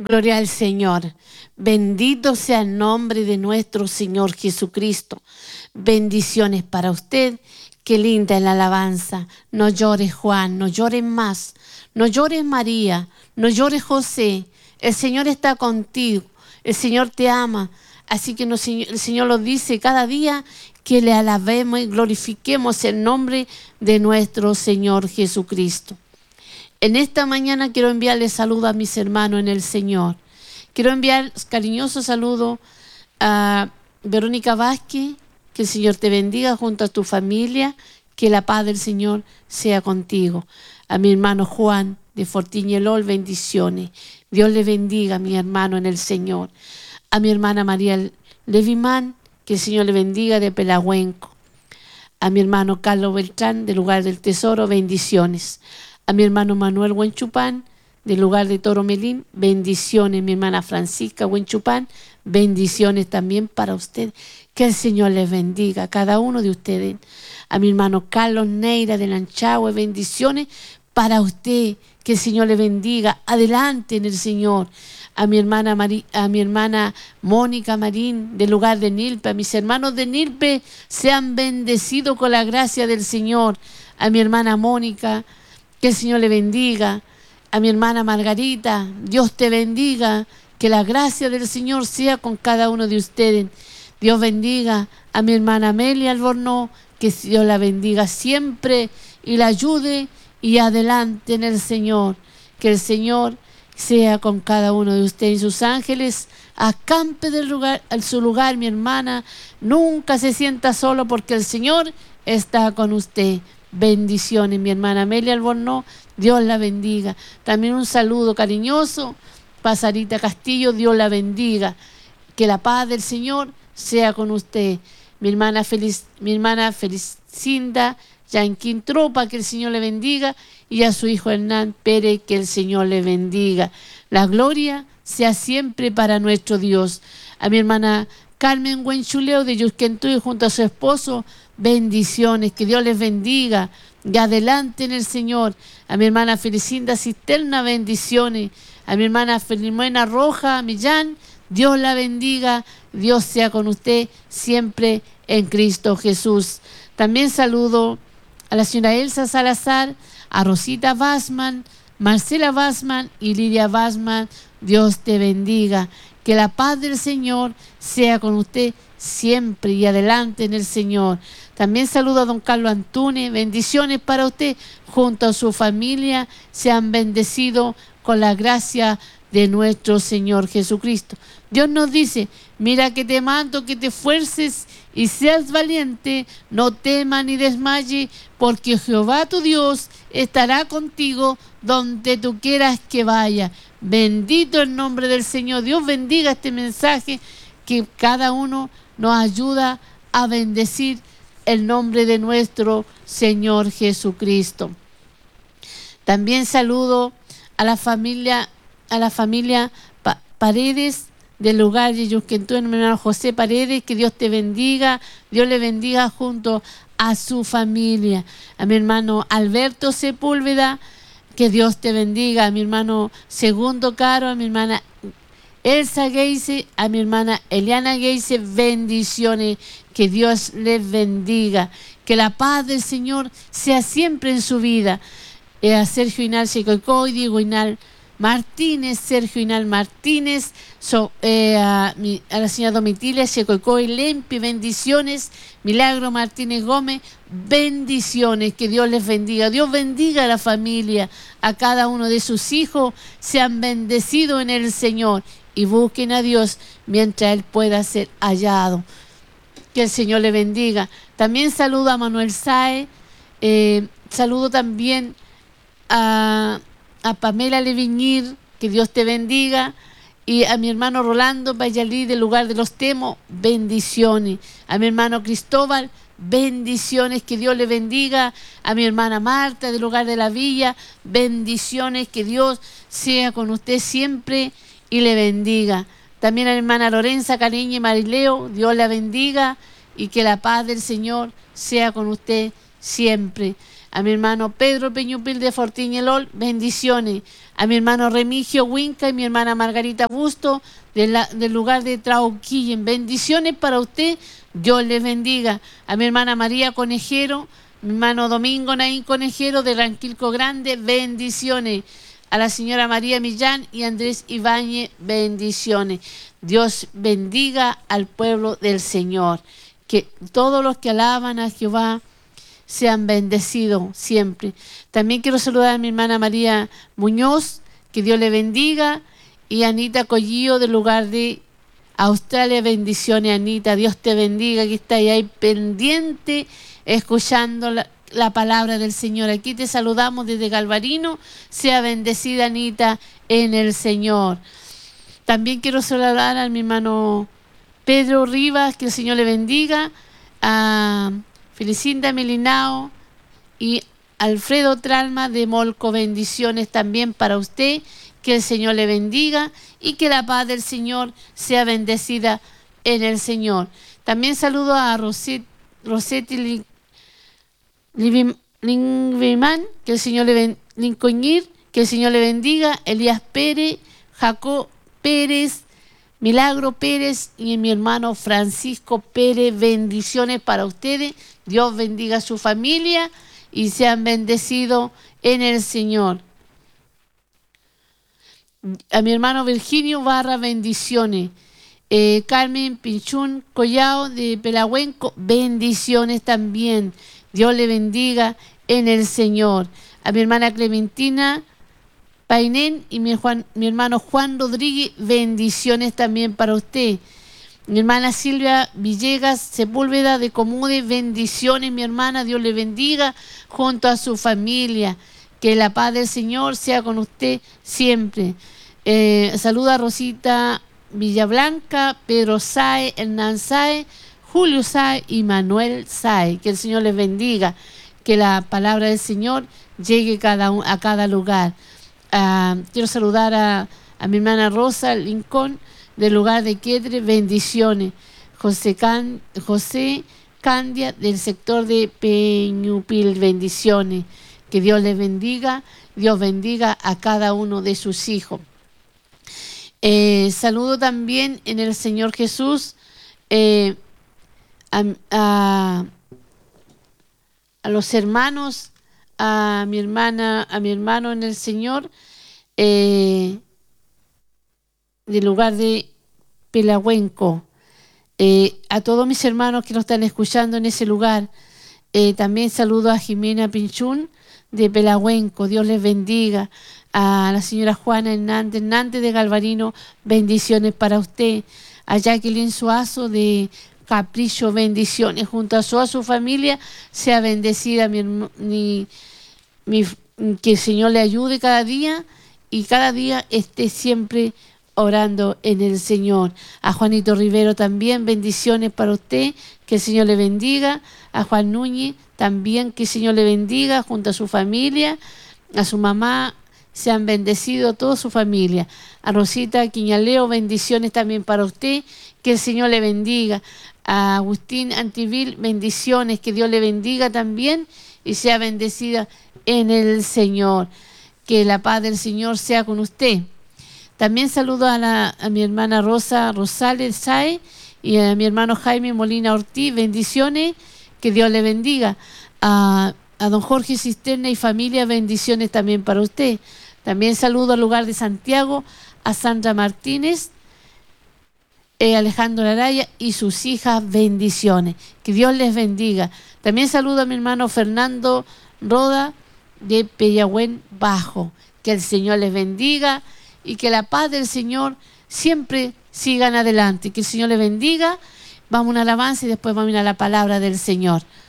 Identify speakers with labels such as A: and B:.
A: Gloria al Señor. Bendito sea el nombre de nuestro Señor Jesucristo. Bendiciones para usted. Qué linda es la alabanza. No llores, Juan, no llores más. No llores, María, no llores, José. El Señor está contigo. El Señor te ama. Así que el Señor nos dice cada día que le alabemos y glorifiquemos el nombre de nuestro Señor Jesucristo. En esta mañana quiero enviarle saludos a mis hermanos en el Señor. Quiero enviar cariñoso saludo a Verónica Vázquez, que el Señor te bendiga junto a tu familia, que la paz del Señor sea contigo. A mi hermano Juan de Fortiñelol, bendiciones. Dios le bendiga a mi hermano en el Señor. A mi hermana María Levimán, que el Señor le bendiga de Pelagüenco. A mi hermano Carlos Beltrán, del Lugar del Tesoro, bendiciones. A mi hermano Manuel Huenchupán, del Lugar de Toro Melín, bendiciones. Mi hermana Francisca Huenchupán, bendiciones también para usted. Que el Señor les bendiga a cada uno de ustedes. A mi hermano Carlos Neira de Lanchahue, bendiciones para usted. Que el Señor le bendiga. Adelante en el Señor. A mi hermana Mónica Marín, del Lugar de Nilpe. A mis hermanos de Nilpe, sean bendecidos con la gracia del Señor. A mi hermana Mónica, que el Señor le bendiga. A mi hermana Margarita, Dios te bendiga. Que la gracia del Señor sea con cada uno de ustedes. Dios bendiga a mi hermana Amelia Albornoz, que Dios la bendiga siempre y la ayude y adelante en el Señor. Que el Señor sea con cada uno de ustedes y sus ángeles. Acampe en su lugar, mi hermana. Nunca se sienta solo porque el Señor está con usted. Bendiciones, mi hermana Amelia Albornoz. Dios la bendiga. También un saludo cariñoso para Sarita Castillo. Dios la bendiga. Que la paz del Señor sea con usted. Mi hermana Felicinda Yanquín Tropa, que el Señor le bendiga. Y a su hijo Hernán Pérez, que el Señor le bendiga. La gloria sea siempre para nuestro Dios. A mi hermana Carmen Huenchuleo de Yusquentuy junto a su esposo, bendiciones, que Dios les bendiga. Y adelante en el Señor. A mi hermana Felicinda Cisterna, bendiciones. A mi hermana Felimena Roja Millán, Dios la bendiga. Dios sea con usted siempre en Cristo Jesús. También saludo a la señora Elsa Salazar, a Rosita Basman, Marcela Basman y Lidia Basman. Dios te bendiga. Que la paz del Señor sea con usted siempre y adelante en el Señor. También saludo a don Carlos Antunes. Bendiciones para usted junto a su familia. Sean bendecidos con la gracia de nuestro Señor Jesucristo. Dios nos dice: mira que te mando que te esfuerces y seas valiente, no temas ni desmayes, porque Jehová tu Dios estará contigo donde tú quieras que vaya. Bendito el nombre del Señor. Dios bendiga este mensaje, que cada uno nos ayuda a bendecir el nombre de nuestro Señor Jesucristo. También saludo a la familia Paredes del Lugar de Yusquentuy, mi hermano José Paredes, que Dios te bendiga. Dios le bendiga junto a su familia. A mi hermano Alberto Sepúlveda, que Dios te bendiga. A mi hermano Segundo Caro, a mi hermana Elsa Geise, a mi hermana Eliana Geise, bendiciones. Que Dios les bendiga. Que la paz del Señor sea siempre en su vida. A Sergio Hinal Checoicoy, Diego Hinal Martínez, Sergio Hinal Martínez, a la señora Domitilia Checoicoy Lempi, bendiciones. Milagro Martínez Gómez, bendiciones. Que Dios les bendiga. Dios bendiga a la familia, a cada uno de sus hijos. Sean bendecidos en el Señor y busquen a Dios mientras Él pueda ser hallado. Que el Señor le bendiga. También saludo a Manuel Sae, saludo también a Pamela Leviñir, que Dios te bendiga. Y a mi hermano Rolando Bayalí del Lugar de los Temos, bendiciones. A mi hermano Cristóbal, bendiciones. Que Dios le bendiga. A mi hermana Marta del Lugar de la Villa, bendiciones. Que Dios sea con usted siempre y le bendiga. También a mi hermana Lorenza Cariño y Marileo, Dios la bendiga y que la paz del Señor sea con usted siempre. A mi hermano Pedro Peñupil de Fortiñelol, bendiciones. a mi hermano Remigio Huinca y mi hermana Margarita Busto del lugar de Trauquillen. Bendiciones para usted, Dios les bendiga. A mi hermana María Conejero, mi hermano Domingo Naín Conejero de Ranquilco Grande, bendiciones. A la señora María Millán y Andrés Ibáñez, bendiciones. Dios bendiga al pueblo del Señor. Que todos los que alaban a Jehová sean bendecidos siempre. También quiero saludar a mi hermana María Muñoz, que Dios le bendiga, y Anita Collillo del lugar de Australia, bendiciones Anita, Dios te bendiga, que está ahí pendiente, escuchando la palabra del Señor. Aquí te saludamos desde Galvarino, sea bendecida Anita en el Señor. También quiero saludar a mi hermano Pedro Rivas, que el Señor le bendiga, a Felicinda Melinao y Alfredo Tralma de Molco, bendiciones también para usted, que el Señor le bendiga y que la paz del Señor sea bendecida en el Señor. También saludo a Rosetti Lingviman, que el Señor le Lincoñir, que el Señor le bendiga, Elías Pérez, Jacob Pérez, Milagro Pérez y mi hermano Francisco Pérez, bendiciones para ustedes. Dios bendiga a su familia y sean bendecidos en el Señor. A mi hermano Virginio Barra, bendiciones. Carmen Pinchún Collao de Pelagüenco, bendiciones también. Dios le bendiga en el Señor. A mi hermana Clementina Painén y mi hermano Juan Rodríguez, bendiciones también para usted. Mi hermana Silvia Villegas Sepúlveda de Comude, bendiciones mi hermana, Dios le bendiga junto a su familia. Que la paz del Señor sea con usted siempre. Saluda a Rosita Villablanca, Pedro Sae, Hernán Sae, Julio Sae y Manuel Sae. Que el Señor les bendiga. Que la palabra del Señor llegue a cada lugar. Quiero saludar a mi hermana Rosa Lincoln del lugar de Quietre, bendiciones. José Candia del sector de Peñupil, bendiciones. Que Dios les bendiga, Dios bendiga a cada uno de sus hijos. Saludo también en el Señor Jesús a los hermanos, a mi hermano en el Señor, del lugar de Pelagüenco, a todos mis hermanos que nos están escuchando en ese lugar. También saludo a Jimena Pinchún de Pelagüenco, Dios les bendiga. A la señora Juana Hernández de Galvarino, bendiciones para usted. A Jacqueline Suazo de Capricho, bendiciones. Junto a su familia, sea bendecida. Que el Señor le ayude cada día y cada día esté siempre orando en el Señor. A Juanito Rivero también, bendiciones para usted, que el Señor le bendiga. A Juan Núñez también, que el Señor le bendiga junto a su familia. A su mamá, sean bendecidos toda su familia. A Rosita Quiñaleo, bendiciones también para usted, que el Señor le bendiga. A Agustín Antivil, bendiciones, que Dios le bendiga también y sea bendecida en el Señor. Que la paz del Señor sea con usted. También saludo a mi hermana Rosa Rosales Sae y a mi hermano Jaime Molina Ortiz, bendiciones, que Dios le bendiga. A don Jorge Cisterna y familia, bendiciones también para usted. También saludo al lugar de Santiago, a Sandra Martínez, Alejandro Araya y sus hijas, bendiciones. Que Dios les bendiga. También saludo a mi hermano Fernando Roda de Pellagüen Bajo. Que el Señor les bendiga y que la paz del Señor siempre sigan adelante. Que el Señor les bendiga. Vamos a una alabanza y después vamos a ir a la palabra del Señor.